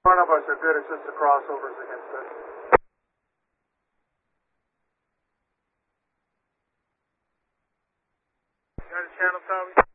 Front of us are good, it's just the crossovers against us. Got a channel, Tommy?